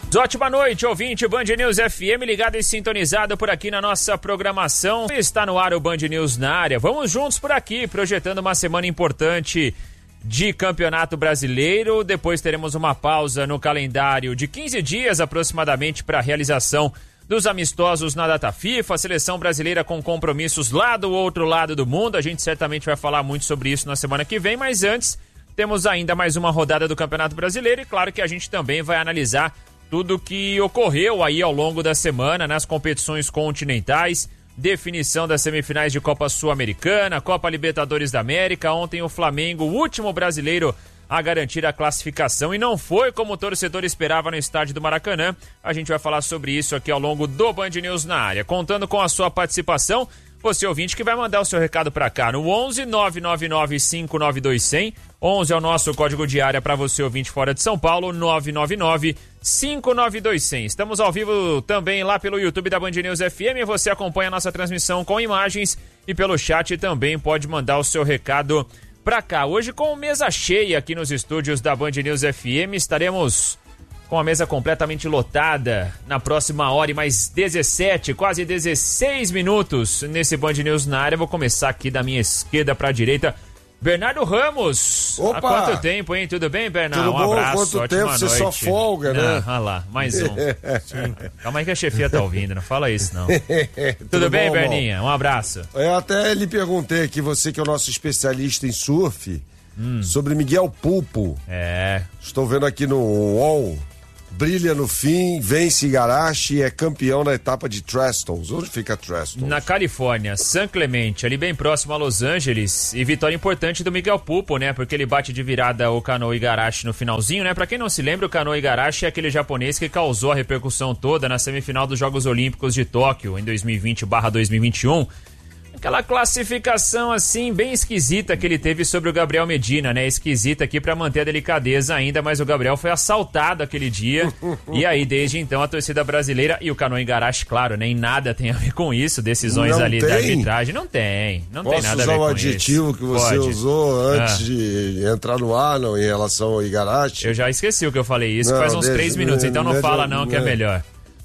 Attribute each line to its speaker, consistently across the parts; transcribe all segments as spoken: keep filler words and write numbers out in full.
Speaker 1: Ótima noite, ouvinte Band News F M, ligado e sintonizado por aqui na nossa programação. Está no ar o Band News na área. Vamos juntos por aqui, projetando uma semana importante de Campeonato Brasileiro. Depois teremos uma pausa no calendário de quinze dias aproximadamente para a realização dos amistosos na data FIFA. A seleção brasileira com compromissos lá do outro lado do mundo. A gente certamente vai falar muito sobre isso na semana que vem, mas antes temos ainda mais uma rodada do Campeonato Brasileiro e claro que a gente também vai analisar tudo que ocorreu aí ao longo da semana nas competições continentais, definição das semifinais de Copa Sul-Americana, Copa Libertadores da América. Ontem o Flamengo, o último brasileiro a garantir a classificação e não foi como o torcedor esperava no estádio do Maracanã. A gente vai falar sobre isso aqui ao longo do Band News na área, contando com a sua participação. Você ouvinte que vai mandar o seu recado para cá no onze nove nove nove cinco nove dois zero zero. onze é o nosso código de área para você ouvinte fora de São Paulo, nove nove nove cinco nove dois zero zero. Estamos ao vivo também lá pelo YouTube da Band News F M. Você acompanha a nossa transmissão com imagens e pelo chat também pode mandar o seu recado para cá. Hoje com mesa cheia aqui nos estúdios da Band News F M. Estaremos com a mesa completamente lotada na próxima hora e mais dezessete, quase dezesseis minutos nesse Band News na área. Vou começar aqui da minha esquerda para a direita. Bernardo Ramos.
Speaker 2: Opa!
Speaker 1: Há quanto tempo, hein? Tudo bem, Bernardo?
Speaker 2: Tudo
Speaker 1: um
Speaker 2: bom?
Speaker 1: abraço,
Speaker 2: Quanto
Speaker 1: ótima
Speaker 2: tempo?
Speaker 1: noite.
Speaker 2: Você só folga, né?
Speaker 1: Ah, olha lá, mais um. Calma aí que a chefia tá ouvindo, não fala isso, não. Tudo,
Speaker 2: Tudo
Speaker 1: bem,
Speaker 2: bom,
Speaker 1: Berninha? Um abraço.
Speaker 2: Eu até lhe perguntei aqui, você que é o nosso especialista em surf, hum. sobre Miguel Pulpo.
Speaker 1: É.
Speaker 2: Estou vendo aqui no U O L. Brilha no fim, vence Igarashi e é campeão na etapa de Trestles. Onde fica Trestles?
Speaker 1: Na Califórnia, San Clemente, ali bem próximo a Los Angeles. E vitória importante do Miguel Pulpo, né? Porque ele bate de virada o Kanoa Igarashi no finalzinho, né? Pra quem não se lembra, o Kanoa Igarashi é aquele japonês que causou a repercussão toda na semifinal dos Jogos Olímpicos de Tóquio em dois mil e vinte barra dois mil e vinte e um. Aquela classificação assim bem esquisita que ele teve sobre o Gabriel Medina, né? Esquisita aqui pra manter a delicadeza ainda, mas o Gabriel foi assaltado aquele dia. E aí desde então a torcida brasileira e o Kanoa Igarashi, claro, nem nada tem a ver com isso, decisões
Speaker 2: não
Speaker 1: ali
Speaker 2: tem?
Speaker 1: da arbitragem, não tem, não
Speaker 2: Posso
Speaker 1: tem nada a ver com
Speaker 2: usar o adjetivo
Speaker 1: isso.
Speaker 2: que você
Speaker 1: Pode.
Speaker 2: usou antes
Speaker 1: ah.
Speaker 2: de entrar no ar, não, em relação ao Igarashi?
Speaker 1: Eu já esqueci o que eu falei isso,
Speaker 2: não,
Speaker 1: faz uns
Speaker 2: deixa,
Speaker 1: três minutos, então não
Speaker 2: deixa,
Speaker 1: fala não que é
Speaker 2: é.
Speaker 1: melhor.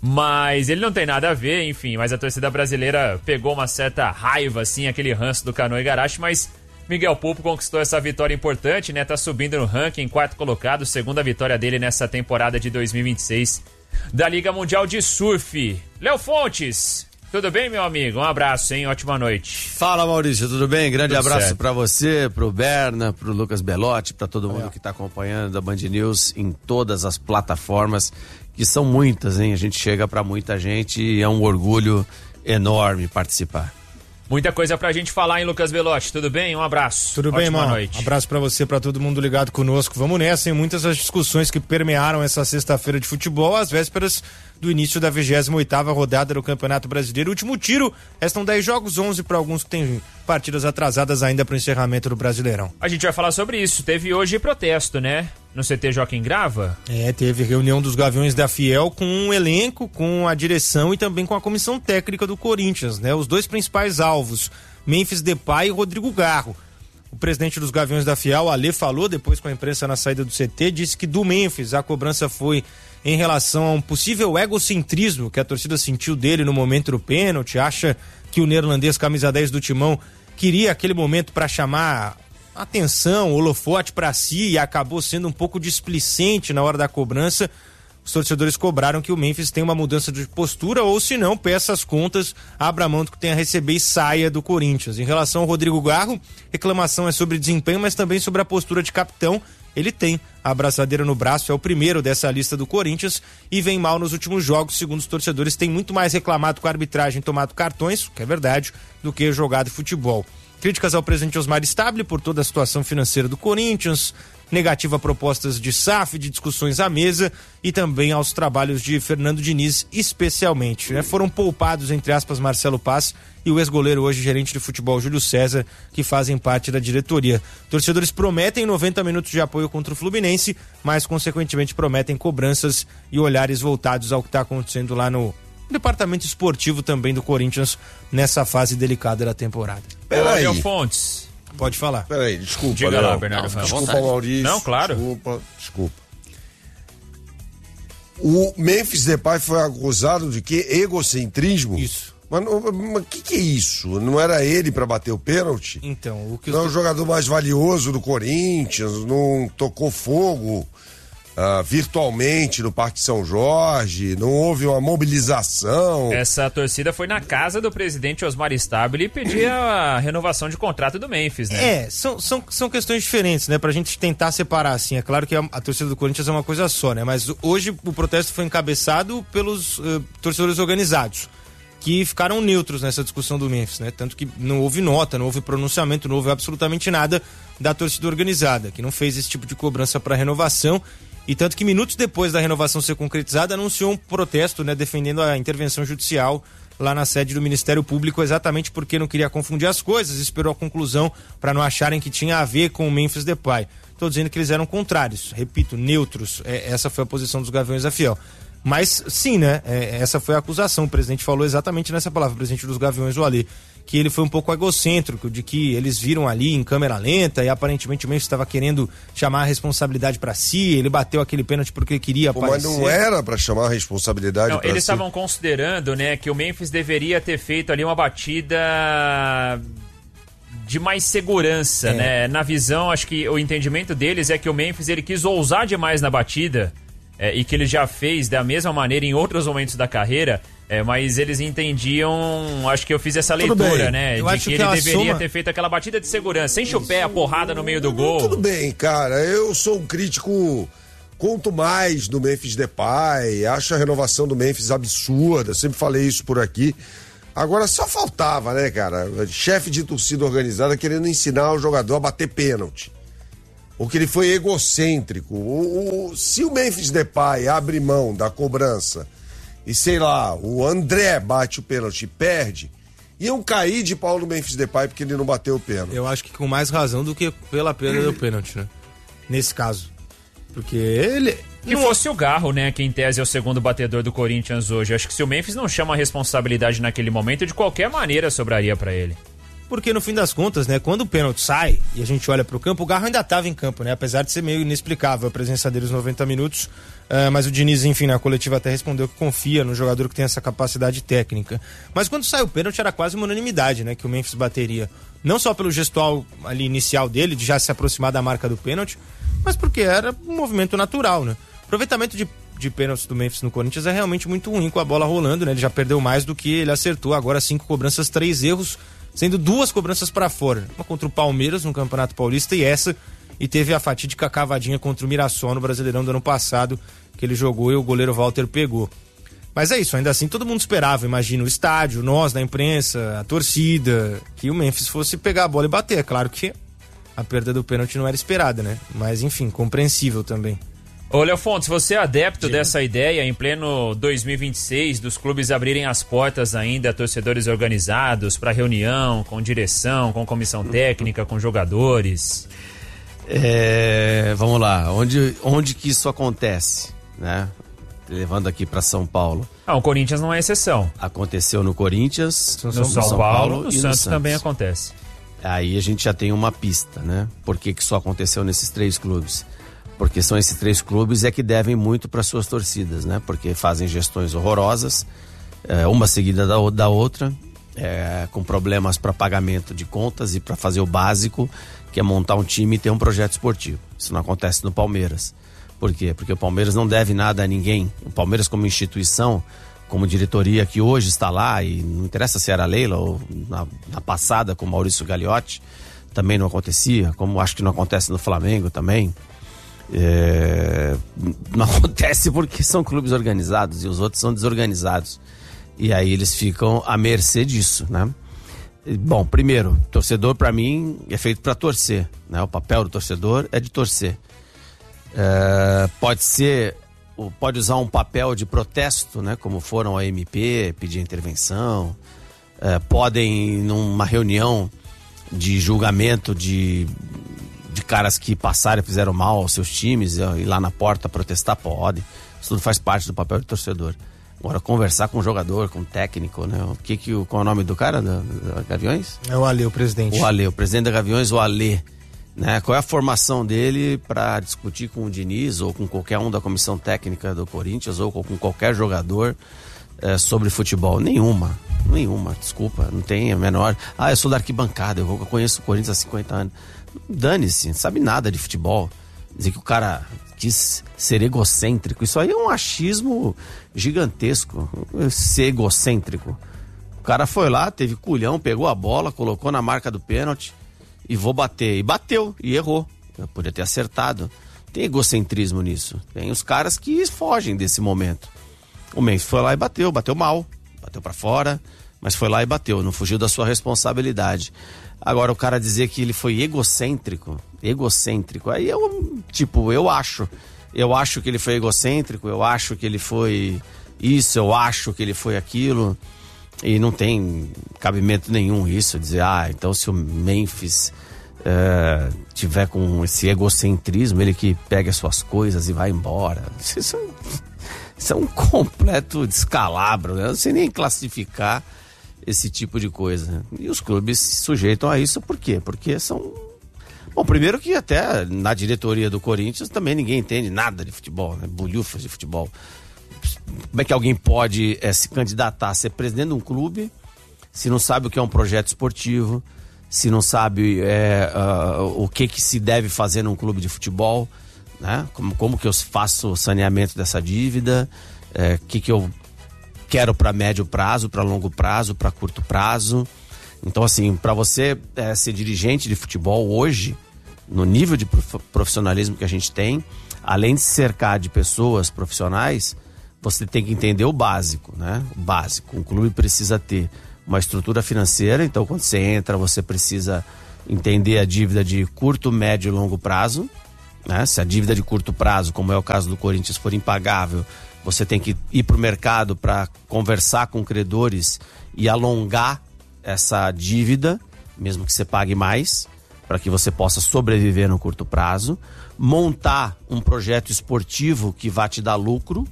Speaker 1: Mas ele não tem nada a ver, enfim, mas a torcida brasileira pegou uma certa raiva, assim, aquele ranço do Kanoa Igarashi, mas Miguel Pulpo conquistou essa vitória importante, né? Tá subindo no ranking, quarto colocado, segunda vitória dele nessa temporada de dois mil e vinte e seis da Liga Mundial de Surf. Léo Fontes, tudo bem, meu amigo? Um abraço, hein? Ótima noite.
Speaker 3: Fala, Maurício, tudo bem? Grande
Speaker 1: Tudo
Speaker 3: abraço
Speaker 1: certo.
Speaker 3: pra você, pro Berna, pro Lucas Belotti, pra todo mundo é. que tá acompanhando a Band News em todas as plataformas, que são muitas, hein? A gente chega pra muita gente e é um orgulho enorme participar.
Speaker 1: Muita coisa pra gente falar, hein, Lucas Belotti? Tudo bem? Um abraço.
Speaker 4: Tudo
Speaker 1: Ótima
Speaker 4: bem, irmão?
Speaker 1: noite.
Speaker 4: Abraço pra você, pra todo mundo ligado conosco. Vamos nessa, em muitas das discussões que permearam essa sexta-feira de futebol, às vésperas do início da vigésima oitava rodada do Campeonato Brasileiro. Último tiro, restam dez jogos, onze para alguns que têm partidas atrasadas ainda para o encerramento do Brasileirão.
Speaker 1: A gente vai falar sobre isso. Teve hoje protesto, né? No C T Joaquim Grava?
Speaker 4: É, teve reunião dos Gaviões da Fiel com um elenco, com a direção e também com a comissão técnica do Corinthians, né? Os dois principais alvos, Memphis Depay e Rodrigo Garro. O presidente dos Gaviões da Fiel, Alê, falou depois com a imprensa na saída do C T, disse que do Memphis a cobrança foi em relação a um possível egocentrismo que a torcida sentiu dele no momento do pênalti, acha que o neerlandês camisa dez do Timão queria aquele momento para chamar atenção, holofote para si e acabou sendo um pouco displicente na hora da cobrança. Os torcedores cobraram que o Memphis tenha uma mudança de postura ou, se não, peça as contas, abra mão do que tem a receber e saia do Corinthians. Em relação ao Rodrigo Garro, reclamação é sobre desempenho, mas também sobre a postura de capitão. Ele tem a abraçadeira no braço, é o primeiro dessa lista do Corinthians e vem mal nos últimos jogos, segundo os torcedores. Tem muito mais reclamado com a arbitragem, tomado cartões, que é verdade, do que jogado futebol. Críticas ao presidente Osmar Stabile por toda a situação financeira do Corinthians, negativa a propostas de S A F, de discussões à mesa e também aos trabalhos de Fernando Diniz, especialmente. Né? Foram poupados, entre aspas, Marcelo Paz e o ex-goleiro, hoje gerente de futebol, Júlio César, que fazem parte da diretoria. Torcedores prometem noventa minutos de apoio contra o Fluminense, mas consequentemente prometem cobranças e olhares voltados ao que está acontecendo lá no departamento esportivo também do Corinthians nessa fase delicada da temporada.
Speaker 2: Peraí.
Speaker 1: Ô, Fontes.
Speaker 4: Pode falar.
Speaker 2: Peraí, desculpa,
Speaker 1: Diga
Speaker 2: Léo.
Speaker 1: lá, Bernardo.
Speaker 2: Não,
Speaker 1: Ramos.
Speaker 2: desculpa, Maurício.
Speaker 1: Não, claro.
Speaker 2: Desculpa, desculpa. O Memphis Depay foi acusado de que egocentrismo?
Speaker 4: Isso.
Speaker 2: Mas o que, que é isso? Não era ele para bater o pênalti?
Speaker 4: Então, o que
Speaker 2: não
Speaker 4: os...
Speaker 2: é o jogador mais valioso do Corinthians, não tocou fogo uh, virtualmente no Parque São Jorge, não houve uma mobilização.
Speaker 1: Essa torcida foi na casa do presidente Osmar Stabile e pedia a renovação de contrato do Memphis, né?
Speaker 4: É, são, são, são questões diferentes, né? Pra gente tentar separar, assim. É claro que a, a torcida do Corinthians é uma coisa só, né? Mas hoje o protesto foi encabeçado pelos uh, torcedores organizados, que ficaram neutros nessa discussão do Memphis, né? Tanto que não houve nota, não houve pronunciamento, não houve absolutamente nada da torcida organizada, que não fez esse tipo de cobrança para renovação, e tanto que minutos depois da renovação ser concretizada, anunciou um protesto, né, defendendo a intervenção judicial lá na sede do Ministério Público, exatamente porque não queria confundir as coisas, esperou a conclusão para não acharem que tinha a ver com o Memphis Depay. Estou dizendo que eles eram contrários, repito, neutros. É, essa foi a posição dos Gaviões da Fiel. Mas sim, né? É, essa foi a acusação. O presidente falou exatamente nessa palavra, o presidente dos Gaviões, o Alê, que ele foi um pouco egocêntrico, de que eles viram ali em câmera lenta e aparentemente o Memphis estava querendo chamar a responsabilidade para si, ele bateu aquele pênalti porque ele queria
Speaker 2: Pô,
Speaker 4: aparecer.
Speaker 2: Mas não era para chamar a responsabilidade para si.
Speaker 1: Eles estavam considerando, né, que o Memphis deveria ter feito ali uma batida de mais segurança, é. né? Na visão, acho que o entendimento deles é que o Memphis ele quis ousar demais na batida. É, e que ele já fez da mesma maneira em outros momentos da carreira, é, mas eles entendiam, acho que eu fiz essa leitura, né?
Speaker 4: Eu
Speaker 1: de
Speaker 4: acho
Speaker 1: que,
Speaker 4: que
Speaker 1: ele deveria
Speaker 4: soma...
Speaker 1: ter feito aquela batida de segurança, enche o pé, a porrada no meio do gol.
Speaker 2: Tudo bem, cara, eu sou um crítico, conto mais do Memphis Depay, acho a renovação do Memphis absurda, sempre falei isso por aqui. Agora só faltava, né, cara, chefe de torcida organizada querendo ensinar o jogador a bater pênalti. Porque ele foi egocêntrico. O, o, se o Memphis Depay abre mão da cobrança e, sei lá, o André bate o pênalti e perde, iam cair de pau no Memphis Depay porque ele não bateu o pênalti.
Speaker 4: Eu acho que com mais razão do que pela perda do pênalti, né? Nesse caso. Porque ele...
Speaker 1: Que fosse o Garro, né, que em tese é o segundo batedor do Corinthians hoje. Acho que se o Memphis não chama a responsabilidade naquele momento, de qualquer maneira sobraria pra ele.
Speaker 4: Porque no fim das contas, né, quando o pênalti sai e a gente olha pro campo, o Garro ainda estava em campo, né, apesar de ser meio inexplicável a presença dele nos noventa minutos, uh, mas o Diniz, enfim, na coletiva até respondeu que confia no jogador que tem essa capacidade técnica. Mas quando sai o pênalti era quase uma unanimidade, né, que o Memphis bateria, não só pelo gestual ali inicial dele, de já se aproximar da marca do pênalti, mas porque era um movimento natural, né. Aproveitamento de de pênaltis do Memphis no Corinthians é realmente muito ruim com a bola rolando, né, ele já perdeu mais do que ele acertou, agora cinco cobranças, três erros, sendo duas cobranças para fora. Uma contra o Palmeiras no Campeonato Paulista e essa, e teve a fatídica cavadinha contra o Mirassol no Brasileirão do ano passado, que ele jogou e o goleiro Walter pegou. Mas é isso, ainda assim todo mundo esperava, imagina, o estádio, nós da imprensa, a torcida, que o Memphis fosse pegar a bola e bater. É claro que a perda do pênalti não era esperada, né? Mas enfim, compreensível também.
Speaker 1: Ô, Léo Fontes, você é adepto Sim. dessa ideia em pleno dois mil e vinte e seis, dos clubes abrirem as portas ainda a torcedores organizados para reunião, com direção, com comissão técnica, com jogadores?
Speaker 3: É, vamos lá, onde, onde que isso acontece, né? Levando aqui para São Paulo.
Speaker 1: Ah, o Corinthians não é exceção.
Speaker 3: Aconteceu no Corinthians,
Speaker 1: no São, São Paulo, Paulo
Speaker 3: e
Speaker 1: no
Speaker 3: no
Speaker 1: Santos,
Speaker 3: Santos
Speaker 1: também acontece.
Speaker 3: Aí a gente já tem uma pista, né? Por que que só aconteceu nesses três clubes? Porque são esses três clubes é que devem muito para suas torcidas, né? Porque fazem gestões horrorosas, é, uma seguida da, da outra, é, com problemas para pagamento de contas e para fazer o básico, que é montar um time e ter um projeto esportivo. Isso não acontece no Palmeiras. Por quê? Porque o Palmeiras não deve nada a ninguém. O Palmeiras como instituição, como diretoria que hoje está lá, e não interessa se era a Leila ou na, na passada com o Maurício Gagliotti, também não acontecia, como acho que não acontece no Flamengo também. É, não acontece porque são clubes organizados e os outros são desorganizados, e aí eles ficam à mercê disso, né? Bom, primeiro, torcedor para mim é feito para torcer, né? O papel do torcedor é de torcer. É, pode ser, pode usar um papel de protesto, né? Como foram a M P, pedir intervenção, é, podem numa reunião de julgamento de de caras que passaram e fizeram mal aos seus times, ir lá na porta protestar, pode. Isso tudo faz parte do papel do torcedor. Agora, conversar com o jogador, com o técnico, né? O que que, qual é o nome do cara da, da Gaviões?
Speaker 4: É o Alê, o presidente.
Speaker 3: O Alê, o presidente da Gaviões, o Alê. Né? Qual é a formação dele para discutir com o Diniz ou com qualquer um da comissão técnica do Corinthians ou com qualquer jogador é, sobre futebol? Nenhuma, nenhuma, desculpa, não tem a menor. Ah, eu sou da arquibancada, eu conheço o Corinthians há cinquenta anos. Dane-se, não sabe nada de futebol. Dizer que o cara quis ser egocêntrico, isso aí é um achismo gigantesco, ser egocêntrico. O cara foi lá, teve culhão, pegou a bola, colocou na marca do pênalti e vou bater. E bateu, e errou. Eu podia ter acertado. Tem egocentrismo nisso. Tem os caras que fogem desse momento. O Memphis foi lá e bateu, bateu mal, bateu pra fora, mas foi lá e bateu, não fugiu da sua responsabilidade. Agora o cara dizer que ele foi egocêntrico, egocêntrico, aí eu, tipo, eu acho, eu acho que ele foi egocêntrico, eu acho que ele foi isso, eu acho que ele foi aquilo, e não tem cabimento nenhum isso, dizer, ah, então se o Memphis é, tiver com esse egocentrismo, ele que pega as suas coisas e vai embora, isso é um, isso é um completo descalabro, né? Eu não sei nem classificar esse tipo de coisa. E os clubes se sujeitam a isso por quê? Porque são... Bom, primeiro que até na diretoria do Corinthians também ninguém entende nada de futebol, né? Bulhufas de futebol. Como é que alguém pode é, se candidatar a ser presidente de um clube se não sabe o que é um projeto esportivo, se não sabe é, uh, o que, que se deve fazer num clube de futebol, né? Como, como que eu faço o saneamento dessa dívida, o é, que que eu quero para médio prazo, para longo prazo, para curto prazo. Então, assim, para você é, ser dirigente de futebol hoje, no nível de profissionalismo que a gente tem, além de se cercar de pessoas profissionais, você tem que entender o básico, né? O básico. Um clube precisa ter uma estrutura financeira, então quando você entra, você precisa entender a dívida de curto, médio e longo prazo, né? Se a dívida de curto prazo, como é o caso do Corinthians, for impagável, você tem que ir para o mercado para conversar com credores e alongar essa dívida, mesmo que você pague mais, para que você possa sobreviver no curto prazo. Montar um projeto esportivo que vá te dar lucro.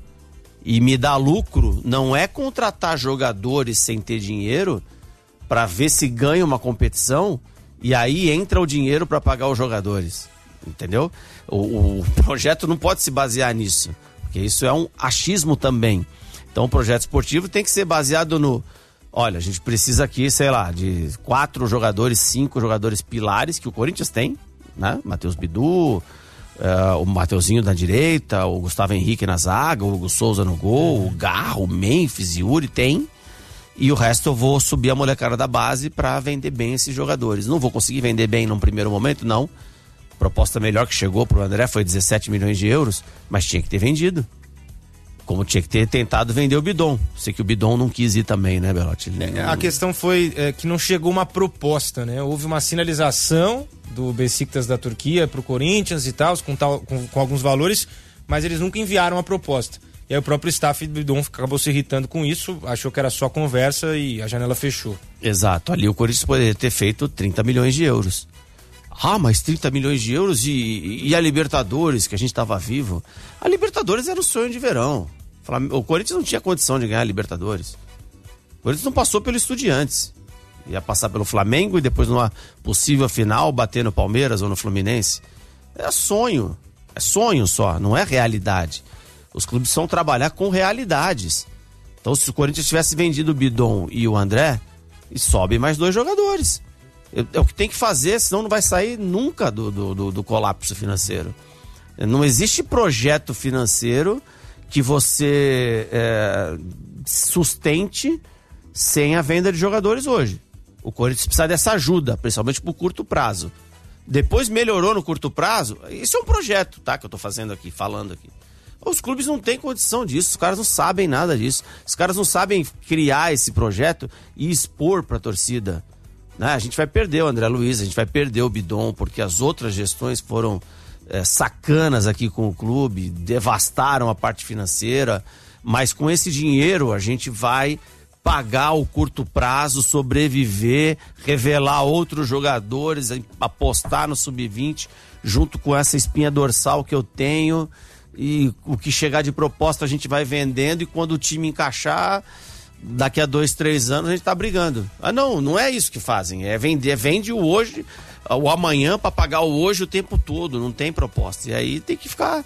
Speaker 3: E me dar lucro não é contratar jogadores sem ter dinheiro para ver se ganha uma competição e aí entra o dinheiro para pagar os jogadores. Entendeu? O, o projeto não pode se basear nisso. Porque isso é um achismo também. Então o projeto esportivo tem que ser baseado no... Olha, a gente precisa aqui, sei lá, de quatro jogadores, cinco jogadores pilares que o Corinthians tem, né? Matheus Bidu, uh, o Mateuzinho na direita, o Gustavo Henrique na zaga, o Hugo Souza no gol, o Garro, o Memphis, Yuri tem. E o resto eu vou subir a molecada da base para vender bem esses jogadores. Não vou conseguir vender bem num primeiro momento, não. A proposta melhor que chegou pro André foi dezessete milhões de euros, mas tinha que ter vendido. Como tinha que ter tentado vender o Bidon. Sei que o Bidon não quis ir também, né, Belotti?
Speaker 4: É, a questão foi é, que não chegou uma proposta, né? Houve uma sinalização do Besiktas da Turquia pro Corinthians e tal, com, tal com, com alguns valores, mas eles nunca enviaram a proposta. E aí o próprio staff do Bidon acabou se irritando com isso, achou que era só conversa e a janela fechou.
Speaker 3: Exato, ali o Corinthians poderia ter feito trinta milhões de euros. Ah, mas trinta milhões de euros e, e a Libertadores, que a gente tava vivo. A Libertadores era o sonho de verão. O Corinthians não tinha condição de ganhar a Libertadores. O Corinthians não passou pelo Estudiantes. Ia passar pelo Flamengo e depois numa possível final bater no Palmeiras ou no Fluminense. É sonho. É sonho só, não é realidade. Os clubes são trabalhar com realidades. Então se o Corinthians tivesse vendido o Bidon e o André, e sobe mais dois jogadores. É o que tem que fazer, senão não vai sair nunca do, do, do, do colapso financeiro. Não existe projeto financeiro que você é, sustente sem a venda de jogadores hoje. O Corinthians precisa dessa ajuda, principalmente pro curto prazo. Depois melhorou no curto prazo, isso é um projeto, tá? Que eu tô fazendo aqui, falando aqui. Os clubes não têm condição disso, os caras não sabem nada disso. Os caras não sabem criar esse projeto e expor pra torcida. Né? A gente vai perder o André Luiz, a gente vai perder o Bidon, porque as outras gestões foram é, sacanas aqui com o clube, devastaram a parte financeira, mas com esse dinheiro a gente vai pagar o curto prazo, sobreviver, revelar outros jogadores, apostar no sub vinte, junto com essa espinha dorsal que eu tenho, e o que chegar de proposta a gente vai vendendo, e quando o time encaixar, daqui a dois, três anos a gente tá brigando. Ah, não, não é isso que fazem, é vender, vende o hoje o amanhã para pagar o hoje o tempo todo, não tem proposta. E aí tem que ficar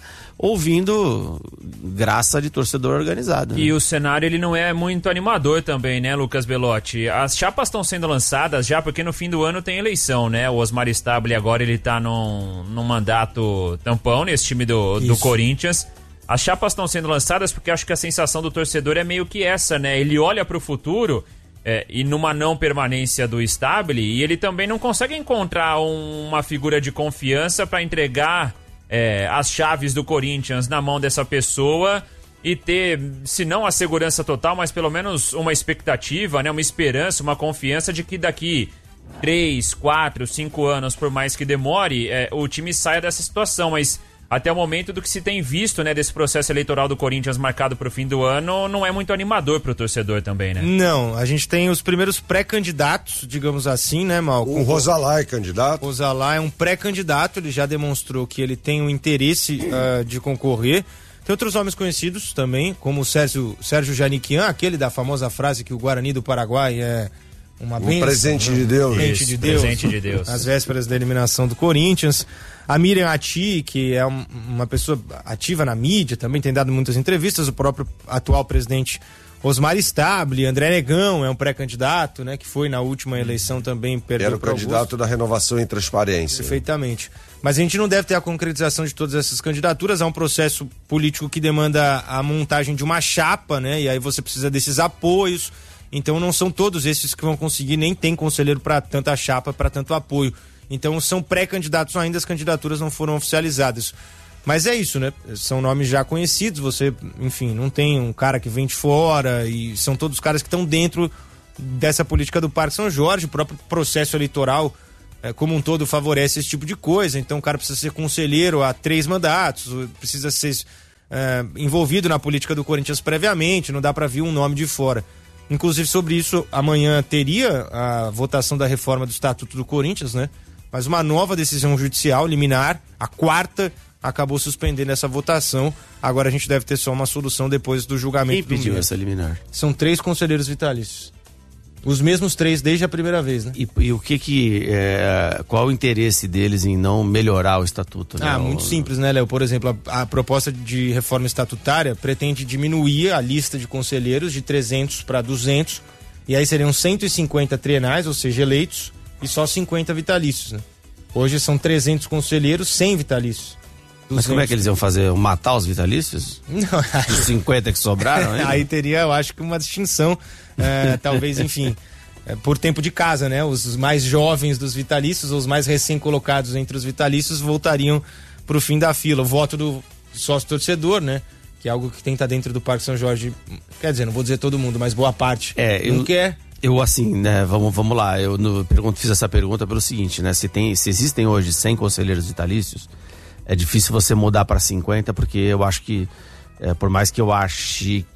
Speaker 3: ouvindo graça de torcedor organizado. Né?
Speaker 1: E o cenário ele não é muito animador também, né, Lucas Belotti? As chapas estão sendo lançadas já porque no fim do ano tem eleição, né? O Osmar Stabile agora ele tá num, num mandato tampão nesse time do, do Corinthians. As chapas estão sendo lançadas porque acho que a sensação do torcedor é meio que essa, né? Ele olha pro futuro é, e numa não permanência do Stabile e ele também não consegue encontrar um, uma figura de confiança para entregar É, as chaves do Corinthians na mão dessa pessoa e ter, se não a segurança total, mas pelo menos uma expectativa, né, uma esperança, uma confiança de que daqui três, quatro, cinco anos, por mais que demore, é, o time saia dessa situação. Mas até o momento do que se tem visto, né, desse processo eleitoral do Corinthians marcado para o fim do ano, não é muito animador para o torcedor também, né?
Speaker 4: Não, a gente tem os primeiros pré-candidatos, digamos assim, né, Malco?
Speaker 2: O Rosalá é candidato.
Speaker 4: O Rosalá é um pré-candidato, ele já demonstrou que ele tem o interesse uh, de concorrer. Tem outros nomes conhecidos também, como o Sérgio, Sérgio Janiquian, aquele da famosa frase que o Guarani do Paraguai é uma
Speaker 2: um
Speaker 4: bênção,
Speaker 2: presente de Deus.
Speaker 4: Presente de Deus.
Speaker 1: Presente de Deus.
Speaker 4: Às vésperas da eliminação do Corinthians. A Miriam Ati, que é um, uma pessoa ativa na mídia, também tem dado muitas entrevistas. O próprio atual presidente Osmar Stabile, André Negão é um pré-candidato, né? Que foi na última eleição também, perdeu.
Speaker 2: Era o candidato Augusto. Da Renovação e Transparência.
Speaker 4: Perfeitamente. Mas a gente não deve ter a concretização de todas essas candidaturas. Há um processo político que demanda a montagem de uma chapa, né? E aí você precisa desses apoios. Então não são todos esses que vão conseguir, nem tem conselheiro para tanta chapa, para tanto apoio. Então são pré-candidatos ainda, as candidaturas não foram oficializadas. Mas é isso, né? São nomes já conhecidos, você, enfim, não tem um cara que vem de fora e são todos caras que estão dentro dessa política do Parque São Jorge. O próprio processo eleitoral, é, como um todo, favorece esse tipo de coisa. Então o cara precisa ser conselheiro há três mandatos, precisa ser é, envolvido na política do Corinthians previamente, não dá para vir um nome de fora. Inclusive sobre isso, amanhã teria a votação da reforma do Estatuto do Corinthians, né? Mas uma nova decisão judicial liminar, a quarta, acabou suspendendo essa votação. Agora a gente deve ter só uma solução depois do julgamento.
Speaker 3: Quem pediu
Speaker 4: do
Speaker 3: essa liminar?
Speaker 4: São três conselheiros vitalícios. Os mesmos três desde a primeira vez, né?
Speaker 3: E, e o que que... É, qual o interesse deles em não melhorar o estatuto? Né?
Speaker 4: Ah, muito
Speaker 3: o...
Speaker 4: simples, né, Léo? Por exemplo, a, a proposta de reforma estatutária pretende diminuir a lista de conselheiros de trezentos para duzentos, e aí seriam cento e cinquenta trienais, ou seja, eleitos, e só cinquenta vitalícios, né? Hoje são trezentos conselheiros, cem vitalícios. duzentos.
Speaker 3: Mas como é que eles iam fazer? Matar os vitalícios?
Speaker 4: Não.
Speaker 3: Os cinquenta que sobraram? Hein?
Speaker 4: Aí teria, eu acho que uma distinção, é, talvez, enfim, é, por tempo de casa, né? Os mais jovens dos vitalícios, ou os mais recém-colocados entre os vitalícios, voltariam pro fim da fila. O voto do sócio-torcedor, né? Que é algo que tem que estar dentro do Parque São Jorge. Quer dizer, não vou dizer todo mundo, mas boa parte
Speaker 3: é,
Speaker 4: não
Speaker 3: eu...
Speaker 4: quer.
Speaker 3: Eu, assim, né, vamos, vamos lá, eu no, pergunto, fiz essa pergunta pelo seguinte, né, se, tem, se existem hoje cem conselheiros vitalícios, é difícil você mudar para cinquenta, porque eu acho que, é, por mais que eu ache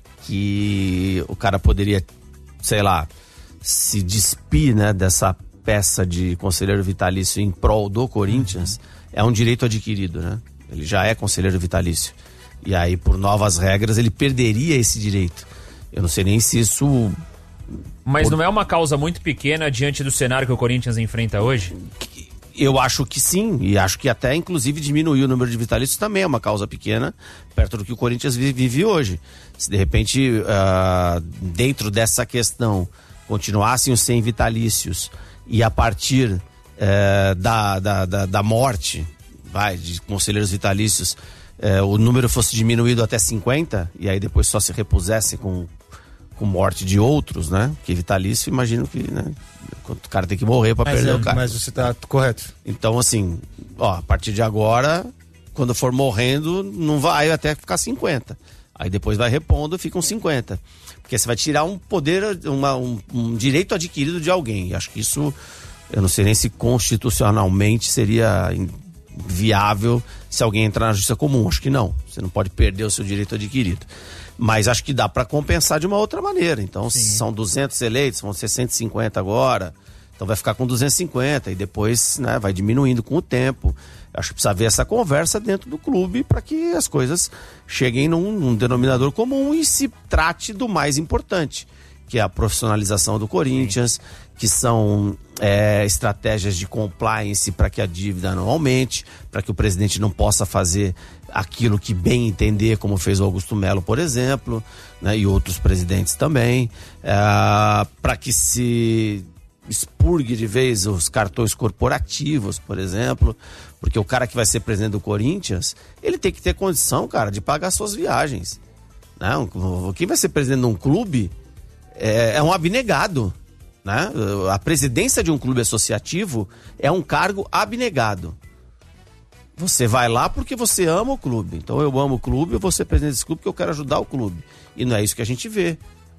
Speaker 3: que o cara poderia, sei lá, se despir, né, dessa peça de conselheiro vitalício em prol do Corinthians, uhum. é um direito adquirido, né, ele já é conselheiro vitalício, e aí, por novas regras, ele perderia esse direito. Eu não sei nem se isso...
Speaker 1: Mas não é uma causa muito pequena diante do cenário que o Corinthians enfrenta hoje?
Speaker 3: Eu acho que sim, e acho que até inclusive diminuir o número de vitalícios também é uma causa pequena, perto do que o Corinthians vive hoje. Se de repente, uh, dentro dessa questão, continuassem os cem vitalícios e a partir uh, da, da, da, da morte, vai, de conselheiros vitalícios, uh, o número fosse diminuído até cinquenta, e aí depois só se repusesse com... com morte de outros, né? Que vitalício, imagino que, né? O cara tem que morrer pra
Speaker 4: mas
Speaker 3: perder
Speaker 4: é,
Speaker 3: o cara.
Speaker 4: Mas você tá correto.
Speaker 3: Então, assim, ó, a partir de agora, quando for morrendo, não vai até ficar cinquenta. Aí depois vai repondo, ficam cinquenta. Porque você vai tirar um poder, uma, um, um direito adquirido de alguém. E acho que isso, eu não sei nem se constitucionalmente seria viável se alguém entrar na justiça comum. Acho que não. Você não pode perder o seu direito adquirido. Mas acho que dá para compensar de uma outra maneira. Então, se são duzentos eleitos, vão ser cento e cinquenta agora. Então vai ficar com duzentos e cinquenta e depois, né, vai diminuindo com o tempo. Acho que precisa haver essa conversa dentro do clube para que as coisas cheguem num, num denominador comum e se trate do mais importante, que é a profissionalização do Corinthians, Sim. que são é, estratégias de compliance para que a dívida não aumente, para que o presidente não possa fazer aquilo que bem entender, como fez o Augusto Melo, por exemplo, né, e outros presidentes também, é, para que se expurgue de vez os cartões corporativos, por exemplo, porque o cara que vai ser presidente do Corinthians, ele tem que ter condição, cara, de pagar suas viagens. Não, quem vai ser presidente de um clube é, é um abnegado, né? A presidência de um clube associativo é um cargo abnegado. Você vai lá porque você ama o clube. Então eu amo o clube, eu vou ser presidente desse clube porque eu quero ajudar o clube. E não é isso que a gente vê.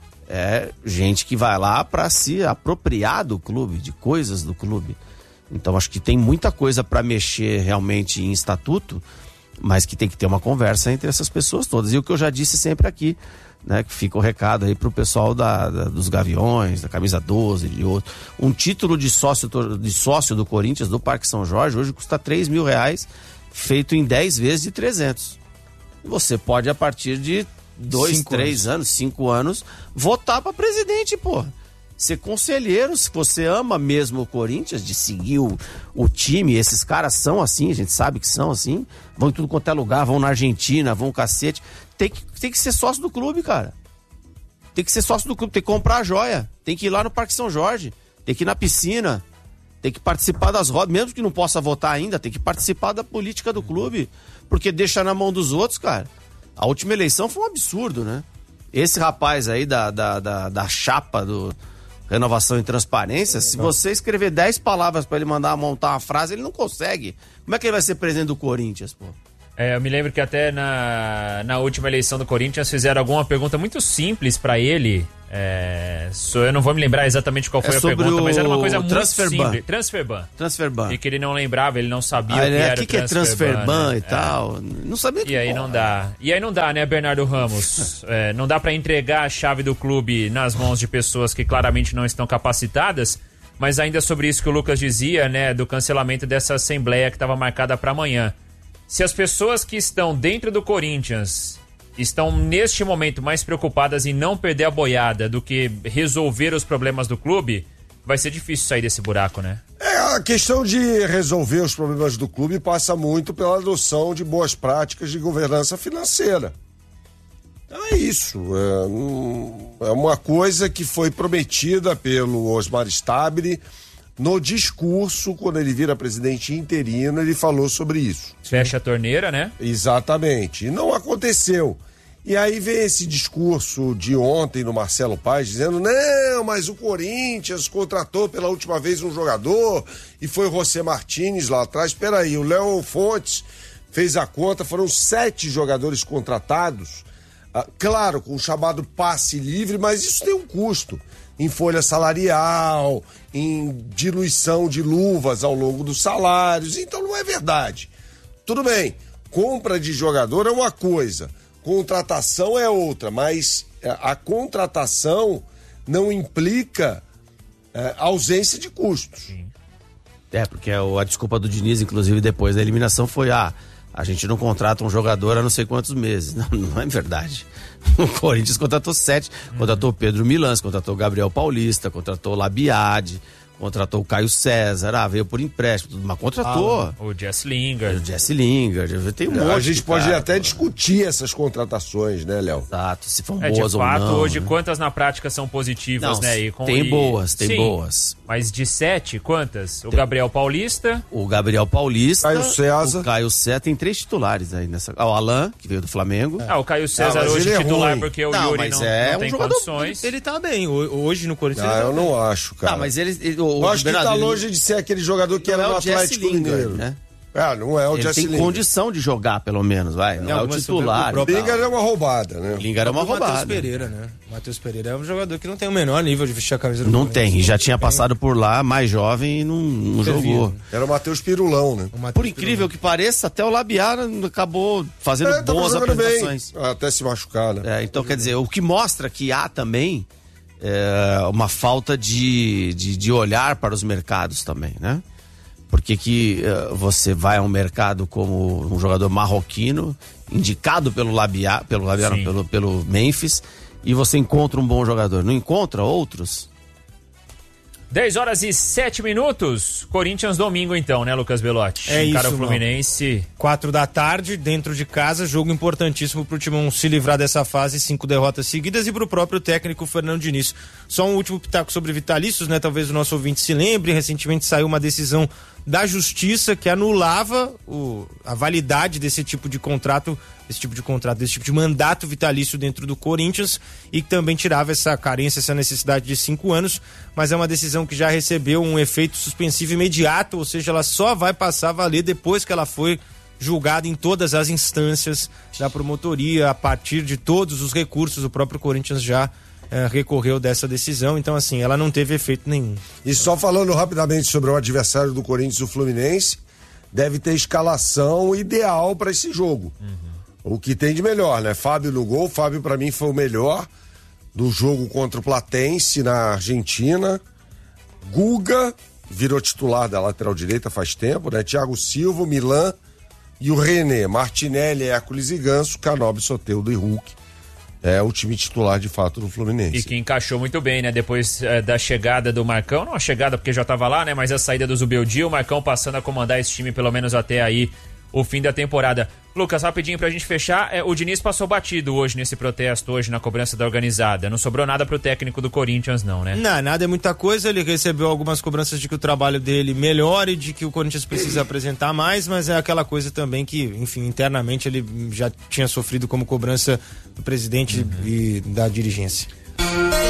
Speaker 3: É gente que vai lá para se apropriar do clube, de coisas do clube. Então acho que tem muita coisa para mexer realmente em estatuto, mas que tem que ter uma conversa entre essas pessoas todas. E o que eu já disse sempre aqui, né, que fica o recado aí pro pessoal da, da, dos Gaviões, da Camisa doze, de outro. Um título de sócio, de sócio do Corinthians, do Parque São Jorge, hoje custa três mil reais, feito em dez vezes de trezentos. Você pode, a partir de dois, cinco três anos. anos, cinco anos, votar para presidente, pô. Ser conselheiro, se você ama mesmo o Corinthians, de seguir o, o time, esses caras são assim, a gente sabe que são assim, vão em tudo quanto é lugar, vão na Argentina, vão cacete, tem que, tem que ser sócio do clube, cara. Tem que ser sócio do clube, tem que comprar a joia, tem que ir lá no Parque São Jorge, tem que ir na piscina, tem que participar das rodas, mesmo que não possa votar ainda, tem que participar da política do clube, porque deixa na mão dos outros, cara. A última eleição foi um absurdo, né? Esse rapaz aí da, da, da, da chapa do Renovação e Transparência, se você escrever dez palavras para ele mandar montar uma frase, ele não consegue. Como é que ele vai ser presidente do Corinthians, pô?
Speaker 1: É, eu me lembro que até na, na última eleição do Corinthians fizeram alguma pergunta muito simples para ele. É, so, eu não vou me lembrar exatamente qual foi
Speaker 3: é
Speaker 1: a pergunta, mas era uma coisa muito
Speaker 3: Transferban.
Speaker 1: simples. Transferban.
Speaker 3: Transferban.
Speaker 1: E que ele não lembrava, ele não sabia
Speaker 3: ah,
Speaker 1: o que
Speaker 3: é,
Speaker 1: era
Speaker 3: o que,
Speaker 1: o
Speaker 3: que é Transferban, né? E
Speaker 1: é.
Speaker 3: tal. Não sabia que
Speaker 1: E aí
Speaker 3: porra.
Speaker 1: não dá. E aí não dá, né, Bernardo Ramos? É, não dá para entregar a chave do clube nas mãos de pessoas que claramente não estão capacitadas, mas ainda sobre isso que o Lucas dizia, né, do cancelamento dessa assembleia que estava marcada para amanhã. Se as pessoas que estão dentro do Corinthians estão neste momento mais preocupadas em não perder a boiada do que resolver os problemas do clube, vai ser difícil sair desse buraco, né?
Speaker 2: É, a questão de resolver os problemas do clube passa muito pela adoção de boas práticas de governança financeira. Então é isso. É, um, é uma coisa que foi prometida pelo Osmar Stabile. No discurso, quando ele vira presidente interino, ele falou sobre isso.
Speaker 1: Fecha a torneira, né?
Speaker 2: Exatamente. E não aconteceu. E aí vem esse discurso de ontem no Marcelo Paes, dizendo, não, mas o Corinthians contratou pela última vez um jogador e foi o José Martínez lá atrás. Espera aí, o Léo Fontes fez a conta, foram sete jogadores contratados, ah, claro, com o chamado passe livre, mas isso tem um custo. Em folha salarial, em diluição de luvas ao longo dos salários. Então não é verdade. Tudo bem, compra de jogador é uma coisa, contratação é outra, mas a contratação não implica é, ausência de custos.
Speaker 3: Sim. É, porque a desculpa do Diniz, inclusive, depois da eliminação foi, ah, a gente não contrata um jogador há não sei quantos meses. Não, não é verdade. O Corinthians contratou sete, uhum. contratou o Pedro Milans, contratou o Gabriel Paulista, contratou o Labiade, contratou o Caio César, ah, veio por empréstimo, mas contratou.
Speaker 1: Ah, o Jesse Lingard.
Speaker 3: O Jesse Lingard, tem um monte.
Speaker 2: A gente pode
Speaker 3: cara,
Speaker 2: até discutir essas contratações, né, Léo?
Speaker 3: Exato, se foram
Speaker 1: é,
Speaker 3: boas
Speaker 1: de fato,
Speaker 3: ou não.
Speaker 1: hoje,
Speaker 3: né?
Speaker 1: quantas na prática são positivas,
Speaker 3: não,
Speaker 1: né? E com,
Speaker 3: tem
Speaker 1: e...
Speaker 3: boas, tem
Speaker 1: Sim,
Speaker 3: boas.
Speaker 1: Mas de sete, quantas? O
Speaker 3: tem...
Speaker 1: Gabriel Paulista.
Speaker 3: O Gabriel Paulista.
Speaker 2: Caio César.
Speaker 3: O Caio César tem três titulares aí nessa. Ah, o Alain, que veio do Flamengo.
Speaker 1: É. Ah, o Caio César
Speaker 2: ah,
Speaker 1: hoje
Speaker 2: é
Speaker 1: titular
Speaker 2: ruim.
Speaker 1: porque o
Speaker 3: não,
Speaker 1: Yuri
Speaker 3: mas
Speaker 1: não,
Speaker 3: é
Speaker 1: não
Speaker 3: um
Speaker 1: tem
Speaker 3: jogador,
Speaker 1: condições.
Speaker 4: Ele, ele tá bem. Hoje no Corinthians.
Speaker 2: Ah,
Speaker 4: ele tá
Speaker 2: eu
Speaker 4: bem.
Speaker 2: não acho, cara.
Speaker 3: Não, mas ele. ele
Speaker 2: eu
Speaker 3: o,
Speaker 2: acho que tá
Speaker 3: ele...
Speaker 2: longe de ser aquele jogador que
Speaker 3: não
Speaker 2: era
Speaker 3: é
Speaker 2: no
Speaker 3: o Jesse
Speaker 2: Atlético
Speaker 3: Lingard,
Speaker 2: Mineiro.
Speaker 3: né?
Speaker 2: Ah, não é o
Speaker 3: Ele
Speaker 2: Jesse
Speaker 3: tem
Speaker 2: Lingard.
Speaker 3: condição de jogar, pelo menos, vai. Não,
Speaker 4: Não,
Speaker 3: é o
Speaker 4: mas
Speaker 3: titular.
Speaker 4: o
Speaker 2: O Lingard é uma roubada, né?
Speaker 3: O Lingard é uma
Speaker 4: O Matheus
Speaker 3: roubada.
Speaker 4: Pereira, né? O Matheus Pereira é um jogador que não tem o menor nível de vestir a camisa do
Speaker 3: Não
Speaker 4: Corinthians.
Speaker 3: tem, e já tinha passado por lá, mais jovem, e não, não jogou.
Speaker 2: Era o Matheus Pirulão, né?
Speaker 4: O Matheus
Speaker 3: Por incrível que pareça, até o Labiara acabou fazendo
Speaker 2: É, tava
Speaker 3: boas
Speaker 2: jogando
Speaker 3: apresentações.
Speaker 2: bem, até se machucar, né?
Speaker 3: É, então, quer dizer, o que mostra que há também é, uma falta de, de, de olhar para os mercados também, né? Porque que uh, você vai a um mercado como um jogador marroquino, indicado pelo Labiá, pelo, Labiá, não, pelo, pelo Memphis, e você encontra um bom jogador. Não encontra outros?
Speaker 1: dez horas e sete minutos. Corinthians domingo então, né, Lucas Belotti?
Speaker 4: É
Speaker 1: Encara
Speaker 4: isso,
Speaker 1: o Fluminense.
Speaker 4: Quatro da tarde, dentro de casa, jogo importantíssimo pro Timão se livrar dessa fase, cinco derrotas seguidas, e pro próprio técnico Fernando Diniz. Só um último pitaco sobre vitalícios, né? Talvez o nosso ouvinte se lembre, recentemente saiu uma decisão da Justiça que anulava o, a validade desse tipo de contrato, esse tipo de contrato, desse tipo de mandato vitalício dentro do Corinthians, e que também tirava essa carência, essa necessidade de cinco anos, mas é uma decisão que já recebeu um efeito suspensivo imediato, ou seja, ela só vai passar a valer depois que ela foi julgada em todas as instâncias da promotoria, a partir de todos os recursos. O próprio Corinthians já é, recorreu dessa decisão, então assim, ela não teve efeito nenhum.
Speaker 2: E só falando rapidamente sobre o adversário do Corinthians, o Fluminense, deve ter escalação ideal para esse jogo. Uhum. O que tem de melhor, né? Fábio no gol. Fábio, para mim, foi o melhor do jogo contra o Platense na Argentina. Guga virou titular da lateral direita faz tempo, né? Thiago Silva, Milan e o René. Martinelli, Hércules e Ganso, Canóbio, Soteldo e Hulk. É o time titular, de fato, do Fluminense.
Speaker 1: E que encaixou muito bem, né? Depois é, da chegada do Marcão, não a chegada porque já estava lá, né? Mas a saída do Zubeldia, o Marcão passando a comandar esse time pelo menos até aí o fim da temporada. Lucas, rapidinho pra gente fechar, é, o Diniz passou batido hoje nesse protesto, hoje na cobrança da organizada. Não sobrou nada pro técnico do Corinthians, não, né?
Speaker 4: Não, nada é muita coisa. Ele recebeu algumas cobranças de que o trabalho dele melhore, de que o Corinthians precisa apresentar mais, mas é aquela coisa também que, enfim, internamente ele já tinha sofrido como cobrança do presidente uhum. e da dirigência.